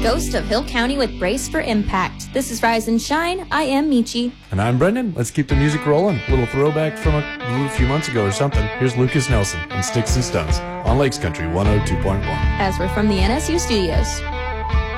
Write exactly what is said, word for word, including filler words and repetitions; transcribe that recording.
Ghost of Hill County with Brace for Impact. This is Rise and Shine. I am Michi. And I'm Brendan. Let's keep the music rolling. A little throwback from a, a few months ago or something. Here's Lucas Nelson and Sticks and Stones on Lakes Country one oh two point one. As we're from the N S U studios.